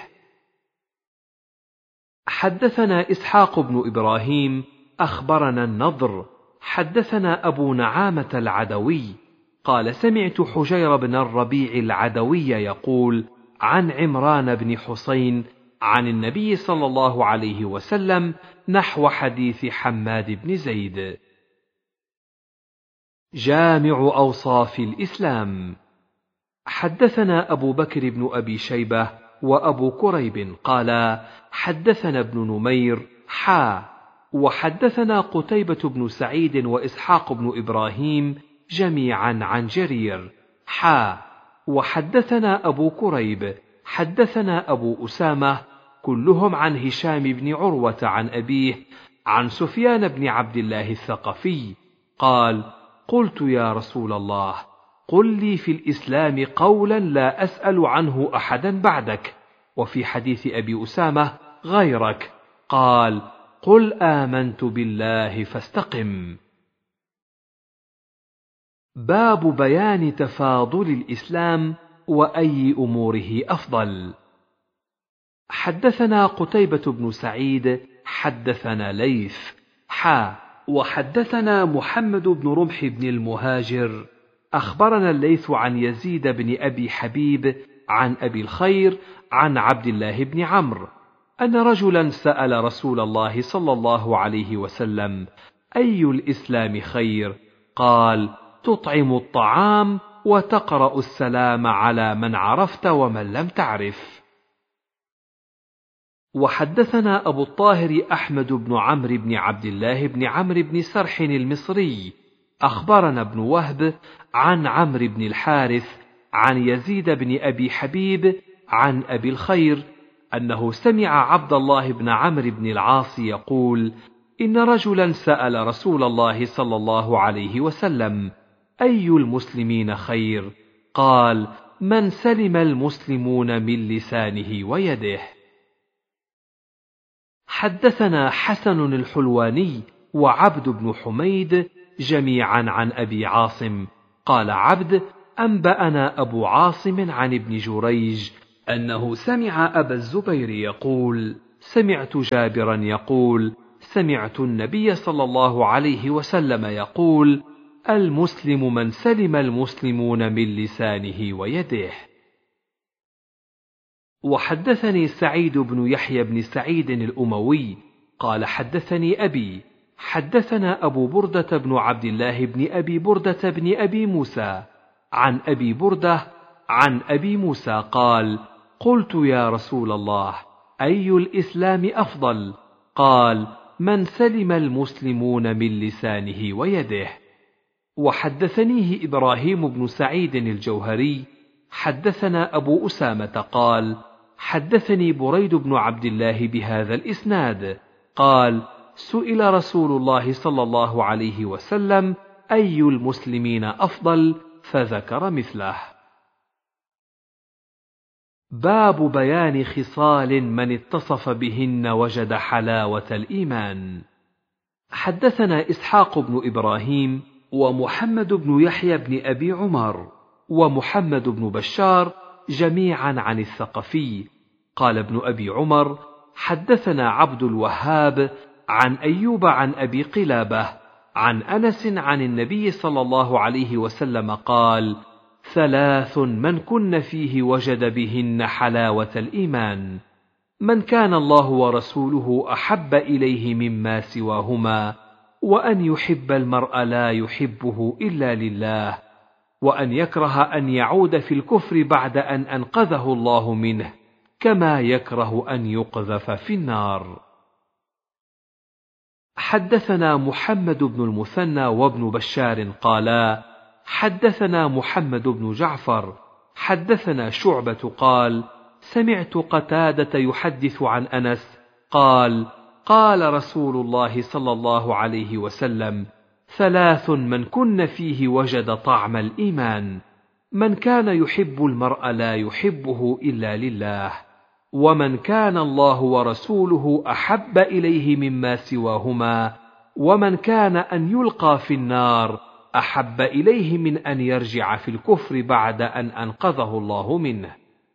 حدثنا إسحاق بن إبراهيم أخبرنا النضر حدثنا أبو نعامة العدوي قال: سمعت حجير بن الربيع العدوي يقول عن عمران بن حسين عن النبي صلى الله عليه وسلم نحو حديث حماد بن زيد. جامع أوصاف الإسلام. حدثنا أبو بكر بن أبي شيبة وأبو كريب قال: حدثنا ابن نمير حا وحدثنا قتيبة بن سعيد وإسحاق بن إبراهيم جميعا عن جرير حا وحدثنا أبو كريب حدثنا أبو أسامة كلهم عن هشام بن عروة عن أبيه عن سفيان بن عبد الله الثقفي قال: قلت يا رسول الله، قل لي في الإسلام قولا لا أسأل عنه أحدا بعدك، وفي حديث أبي أسامة غيرك. قال: قل آمنت بالله فاستقم. باب بيان تفاضل الإسلام وأي أموره أفضل. حدثنا قتيبة بن سعيد حدثنا ليث حا وحدثنا محمد بن رمح بن المهاجر أخبرنا الليث عن يزيد بن أبي حبيب عن أبي الخير عن عبد الله بن عمرو أن رجلا سأل رسول الله صلى الله عليه وسلم: أي الإسلام خير؟ قال: تطعم الطعام وتقرأ السلام على من عرفت ومن لم تعرف. وحدثنا أبو الطاهر أحمد بن عمرو بن عبد الله بن عمرو بن سرح المصري أخبرنا ابن وهب عن عمرو بن الحارث عن يزيد بن أبي حبيب عن أبي الخير أنه سمع عبد الله بن عمرو بن العاص يقول: إن رجلا سأل رسول الله صلى الله عليه وسلم: أي المسلمين خير؟ قال: من سلم المسلمون من لسانه ويده. حدثنا حسن الحلواني وعبد بن حميد جميعا عن أبي عاصم قال عبد: أنبأنا أبو عاصم عن ابن جريج أنه سمع أبا الزبير يقول: سمعت جابرا يقول: سمعت النبي صلى الله عليه وسلم يقول: المسلم من سلم المسلمون من لسانه ويده. وحدثني سعيد بن يحيى بن سعيد الأموي قال: حدثني أبي حدثنا أبو بردة بن عبد الله بن أبي بردة بن أبي موسى عن أبي بردة عن أبي موسى قال: قلت يا رسول الله، أي الإسلام أفضل؟ قال: من سلم المسلمون من لسانه ويده. وحدثنيه إبراهيم بن سعيد الجوهري حدثنا أبو أسامة قال: حدثني بريد بن عبد الله بهذا الإسناد قال: سئل رسول الله صلى الله عليه وسلم: أي المسلمين أفضل؟ فذكر مثله. باب بيان خصال من اتصف بهن وجد حلاوة الإيمان. حدثنا إسحاق بن إبراهيم ومحمد بن يحيى بن أبي عمر ومحمد بن بشار جميعا عن الثقفي قال ابن أبي عمر: حدثنا عبد الوهاب عن أيوب عن أبي قلابة عن أنس عن النبي صلى الله عليه وسلم قال: ثلاث من كن فيه وجد بهن حلاوة الإيمان: من كان الله ورسوله أحب إليه مما سواهما، وأن يحب المرء لا يحبه إلا لله، وأن يكره أن يعود في الكفر بعد أن أنقذه الله منه، كما يكره أن يقذف في النار. حدثنا محمد بن المثنى وابن بشار قالا: حدثنا محمد بن جعفر حدثنا شعبة قال: سمعت قتادة يحدث عن أنس قال: قال رسول الله صلى الله عليه وسلم: ثلاث من كن فيه وجد طعم الإيمان: من كان يحب المرء لا يحبه إلا لله، ومن كان الله ورسوله أحب إليه مما سواهما، ومن كان أن يلقى في النار أحب إليه من أن يرجع في الكفر بعد أن أنقذه الله منه.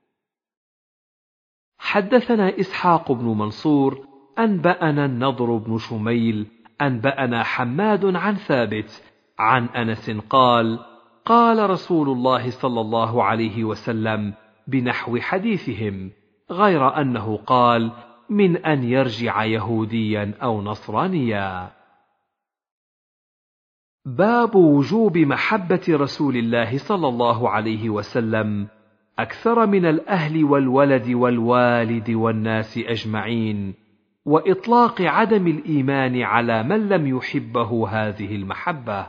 حدثنا إسحاق بن منصور أنبأنا النضر بن شميل أنبأنا حماد عن ثابت عن أنس قال: قال رسول الله صلى الله عليه وسلم بنحو حديثهم، غير أنه قال: من أن يرجع يهوديا أو نصرانيا. باب وجوب محبة رسول الله صلى الله عليه وسلم أكثر من الأهل والولد والوالد والناس أجمعين، وإطلاق عدم الإيمان على من لم يحبه هذه المحبة.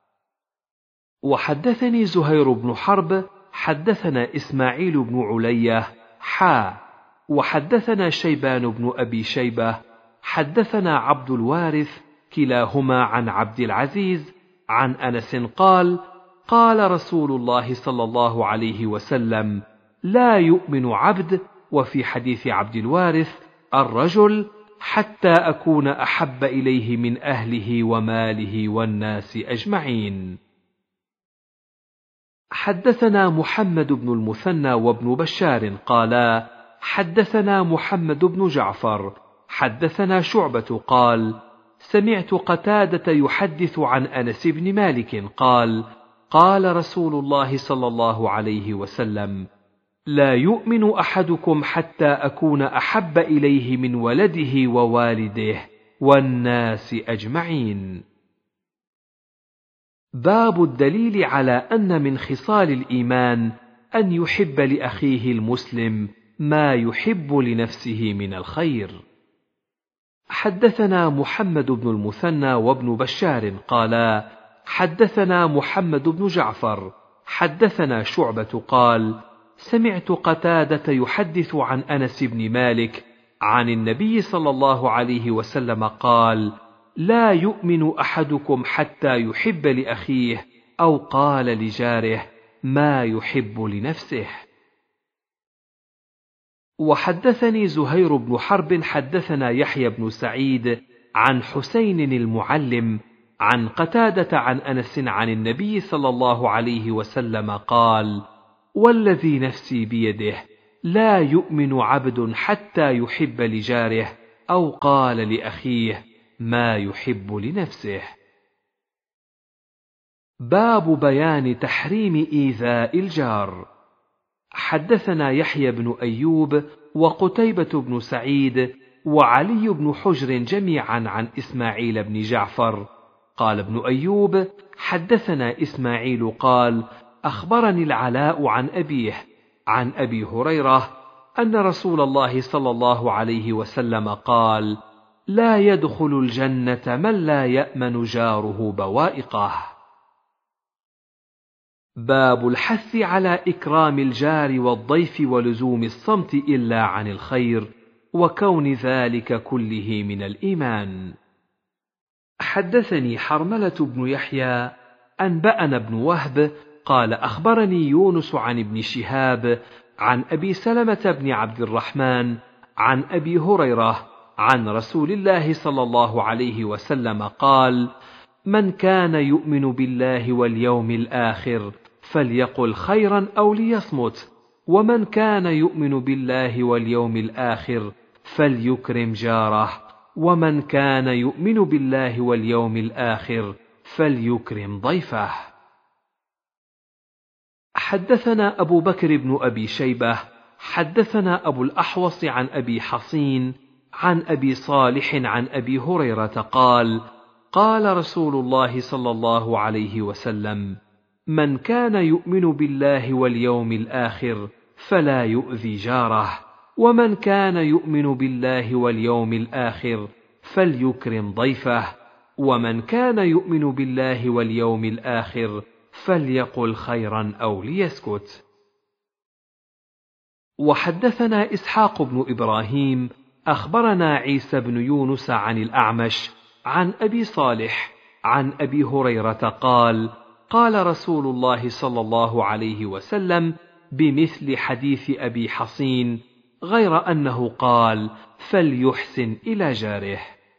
وحدثني زهير بن حرب حدثنا إسماعيل بن علية حا وحدثنا شيبان بن أبي شيبة حدثنا عبد الوارث كلاهما عن عبد العزيز عن أنس قال: قال رسول الله صلى الله عليه وسلم: لا يؤمن عبد، وفي حديث عبد الوارث الرجل، حتى أكون أحب إليه من أهله وماله والناس أجمعين. حدثنا محمد بن المثنى وابن بشار قالا: حدثنا محمد بن جعفر حدثنا شعبة قال: سمعت قتادة يحدث عن أنس بن مالك قال: قال رسول الله صلى الله عليه وسلم: لا يؤمن أحدكم حتى أكون أحب إليه من ولده ووالده والناس أجمعين. باب الدليل على أن من خصال الإيمان أن يحب لأخيه المسلم ما يحب لنفسه من الخير. حدثنا محمد بن المثنى وابن بشار قالا: حدثنا محمد بن جعفر حدثنا شعبة قال: سمعت قتادة يحدث عن أنس بن مالك عن النبي صلى الله عليه وسلم قال: لا يؤمن أحدكم حتى يحب لأخيه، أو قال لجاره، ما يحب لنفسه. وحدثني زهير بن حرب حدثنا يحيى بن سعيد عن حسين المعلم عن قتادة عن أنس عن النبي صلى الله عليه وسلم قال: والذي نفسي بيده لا يؤمن عبد حتى يحب لجاره أو قال لأخيه ما يحب لنفسه. باب بيان تحريم إيذاء الجار. حدثنا يحيى بن أيوب وقتيبة بن سعيد وعلي بن حجر جميعا عن إسماعيل بن جعفر قال ابن أيوب: حدثنا إسماعيل قال: أخبرني العلاء عن أبيه عن أبي هريرة أن رسول الله صلى الله عليه وسلم قال: لا يدخل الجنة من لا يأمن جاره بوائقه. باب الحث على إكرام الجار والضيف ولزوم الصمت إلا عن الخير، وكون ذلك كله من الإيمان. حدثني حرملة بن يحيى أنبأنا ابن وهب قال: أخبرني يونس عن ابن شهاب عن أبي سلمة بن عبد الرحمن عن أبي هريرة عن رسول الله صلى الله عليه وسلم قال: من كان يؤمن بالله واليوم الآخر فليقل خيرا أو ليصمت، ومن كان يؤمن بالله واليوم الآخر فليكرم جاره، ومن كان يؤمن بالله واليوم الآخر فليكرم ضيفه. حدثنا أبو بكر بن أبي شيبة حدثنا أبو الأحوص عن أبي حصين عن أبي صالح عن أبي هريرة قال: قال رسول الله صلى الله عليه وسلم: من كان يؤمن بالله واليوم الآخر فلا يؤذي جاره، ومن كان يؤمن بالله واليوم الآخر فليكرم ضيفه، ومن كان يؤمن بالله واليوم الآخر فليقل خيرا أو ليسكت. وحدثنا إسحاق بن إبراهيم أخبرنا عيسى بن يونس عن الأعمش عن أبي صالح عن أبي هريرة قال: قال رسول الله صلى الله عليه وسلم بمثل حديث أبي حصين، غير أنه قال: فليحسن إلى جاره.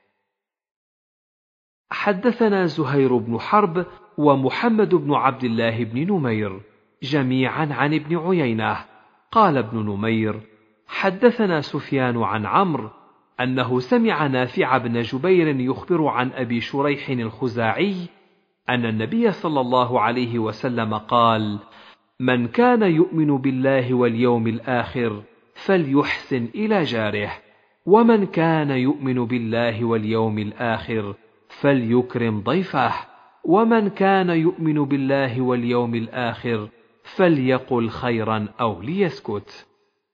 حدثنا زهير بن حرب ومحمد بن عبد الله بن نمير جميعا عن ابن عيينة قال ابن نمير: حدثنا سفيان عن عمرو أنه سمع نافع بن جبير يخبر عن أبي شريح الخزاعي أن النبي صلى الله عليه وسلم قال: من كان يؤمن بالله واليوم الآخر فليحسن إلى جاره، ومن كان يؤمن بالله واليوم الآخر فليكرم ضيفه، ومن كان يؤمن بالله واليوم الآخر فليقل خيرا أو ليسكت.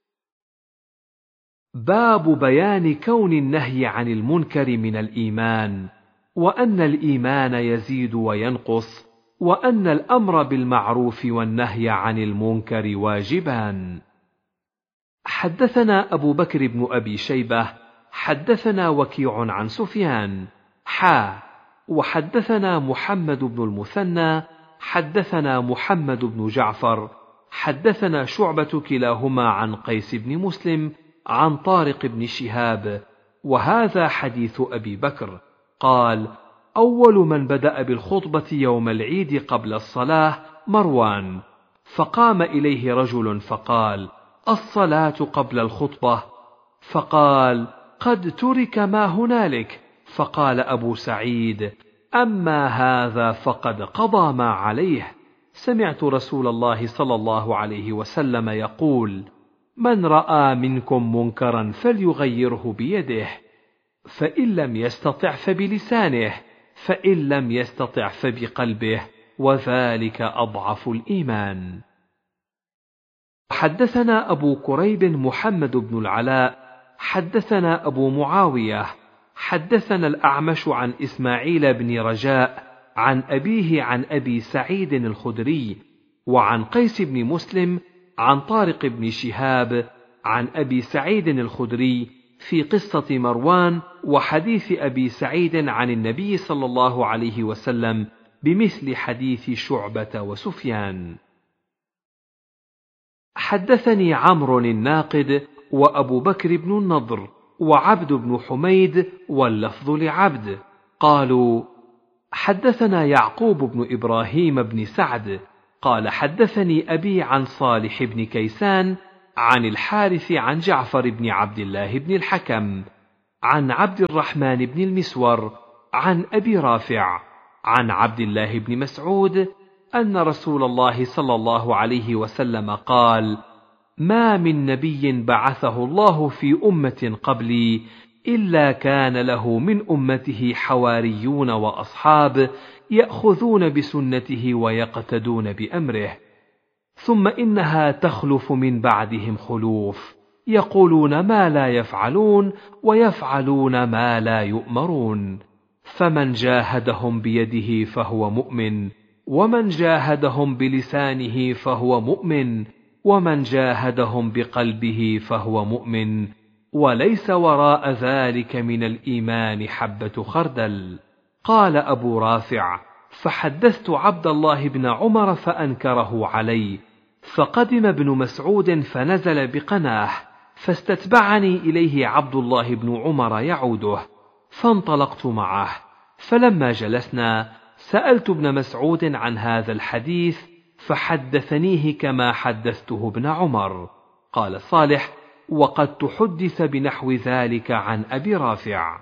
باب بيان كون النهي عن المنكر من الإيمان، وأن الإيمان يزيد وينقص، وأن الأمر بالمعروف والنهي عن المنكر واجبان. حدثنا أبو بكر بن أبي شيبة حدثنا وكيع عن سفيان حا وحدثنا محمد بن المثنى حدثنا محمد بن جعفر حدثنا شعبة كلاهما عن قيس بن مسلم عن طارق بن شهاب، وهذا حديث أبي بكر قال: أول من بدأ بالخطبة يوم العيد قبل الصلاة مروان، فقام إليه رجل فقال: الصلاة قبل الخطبة، فقال: قد ترك ما هنالك، فقال أبو سعيد: أما هذا فقد قضى ما عليه. سمعت رسول الله صلى الله عليه وسلم يقول: من رأى منكم منكرا فليغيره بيده، فإن لم يستطع فبلسانه، فإن لم يستطع فبقلبه، وذلك أضعف الإيمان. حدثنا أبو كريب محمد بن العلاء حدثنا أبو معاوية حدثنا الأعمش عن إسماعيل بن رجاء عن أبيه عن أبي سعيد الخدري وعن قيس بن مسلم عن طارق بن شهاب عن أبي سعيد الخدري في قصة مروان وحديث أبي سعيد عن النبي صلى الله عليه وسلم بمثل حديث شعبة وسفيان. حدثني عمرو الناقد وأبو بكر بن النضر وعبد بن حميد واللفظ لعبد قالوا: حدثنا يعقوب بن إبراهيم بن سعد قال حدثني أبي عن صالح بن كيسان عن الحارث عن جعفر بن عبد الله بن الحكم عن عبد الرحمن بن المسور عن أبي رافع عن عبد الله بن مسعود أن رسول الله صلى الله عليه وسلم قال: ما من نبي بعثه الله في أمة قبلي إلا كان له من أمته حواريون وأصحاب يأخذون بسنته ويقتدون بأمره، ثم إنها تخلف من بعدهم خلوف يقولون ما لا يفعلون ويفعلون ما لا يؤمرون، فمن جاهدهم بيده فهو مؤمن، ومن جاهدهم بلسانه فهو مؤمن، ومن جاهدهم بقلبه فهو مؤمن، وليس وراء ذلك من الإيمان حبة خردل. قال أبو رافع: فحدثت عبد الله بن عمر فأنكره علي، فقدم ابن مسعود فنزل بقناه، فاستتبعني إليه عبد الله بن عمر يعوده، فانطلقت معه، فلما جلسنا سألت ابن مسعود عن هذا الحديث فحدثنيه كما حدثته ابن عمر. قال صالح: وقد تحدث بنحو ذلك عن أبي رافع.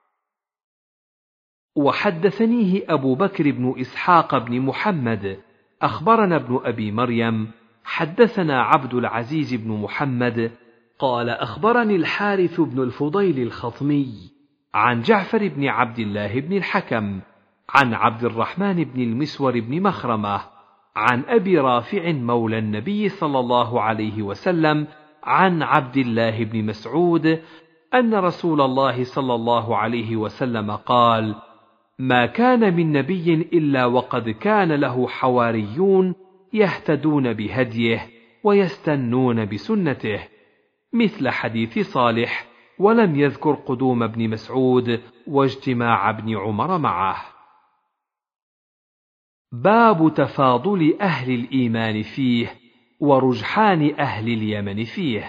وحدثنيه أبو بكر بن إسحاق بن محمد أخبرنا ابن أبي مريم حدثنا عبد العزيز بن محمد قال أخبرني الحارث بن الفضيل الخطمي عن جعفر بن عبد الله بن الحكم عن عبد الرحمن بن المسور بن مخرمة عن أبي رافع مولى النبي صلى الله عليه وسلم عن عبد الله بن مسعود أن رسول الله صلى الله عليه وسلم قال: ما كان من نبي إلا وقد كان له حواريون يهتدون بهديه ويستنون بسنته، مثل حديث صالح، ولم يذكر قدوم ابن مسعود واجتماع ابن عمر معه. باب تفاضل أهل الإيمان فيه ورجحان أهل اليمن فيه.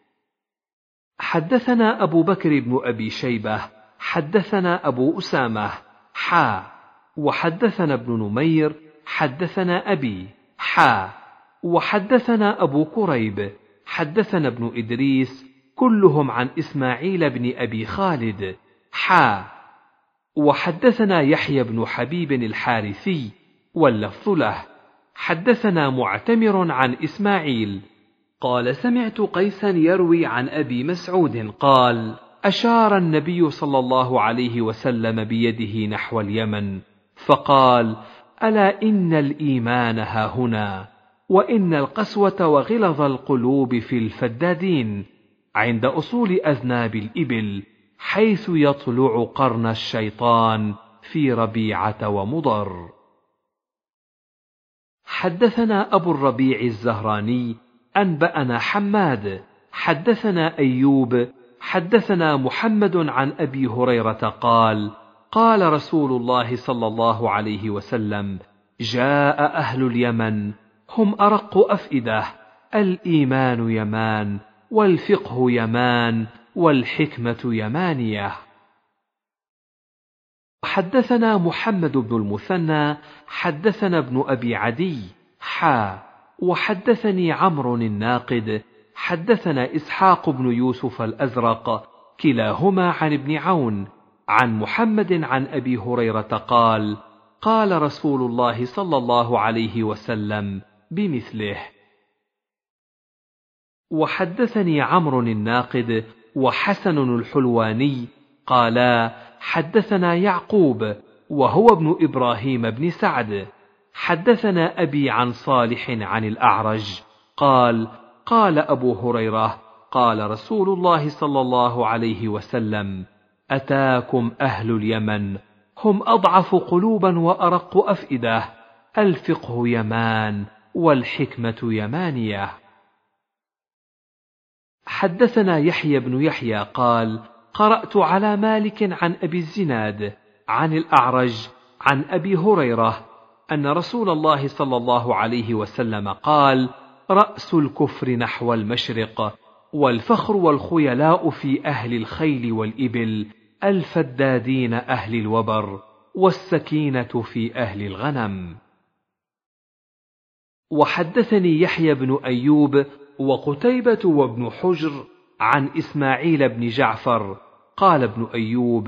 حدثنا أبو بكر بن أبي شيبة حدثنا أبو أسامة حا وحدثنا ابن نمير حدثنا أبي حا وحدثنا أبو كريب حدثنا ابن إدريس كلهم عن إسماعيل بن أبي خالد حا وحدثنا يحيى بن حبيب الحارثي واللفظ له حدثنا معتمر عن إسماعيل قال: سمعت قيسا يروي عن أبي مسعود قال: أشار النبي صلى الله عليه وسلم بيده نحو اليمن فقال: ألا إن الإيمان هاهنا، وإن القسوة وغلظ القلوب في الفدادين عند أصول أذناب الإبل، حيث يطلع قرن الشيطان في ربيعة ومضر. حدثنا أبو الربيع الزهراني أنبأنا حماد حدثنا أيوب حدثنا محمد عن أبي هريرة قال: قال رسول الله صلى الله عليه وسلم: جاء أهل اليمن هم أرق أفئدة، الإيمان يمان، والفقه يمان، والحكمة يمانية. حدثنا محمد بن المثنى حدثنا ابن أبي عدي حا وحدثني عمرو الناقد حدثنا إسحاق بن يوسف الأزرق كلاهما عن ابن عون عن محمد عن أبي هريرة قال: قال رسول الله صلى الله عليه وسلم بمثله. وحدثني عمرو الناقد وحسن الحلواني قالا: حدثنا يعقوب وهو ابن إبراهيم بن سعد حدثنا أبي عن صالح عن الأعرج قال: قال أبو هريرة: قال رسول الله صلى الله عليه وسلم: أتاكم أهل اليمن هم أضعف قلوبا وأرق أفئدة، الفقه يمان، والحكمة يمانية. حدثنا يحيى بن يحيى قال: قرأت على مالك عن أبي الزناد عن الأعرج عن أبي هريرة أن رسول الله صلى الله عليه وسلم قال: رأس الكفر نحو المشرق، والفخر والخيلاء في أهل الخيل والإبل، الفدادين أهل الوبر، والسكينة في أهل الغنم. وحدثني يحيى بن أيوب وقتيبة وابن حجر عن إسماعيل بن جعفر قال ابن أيوب: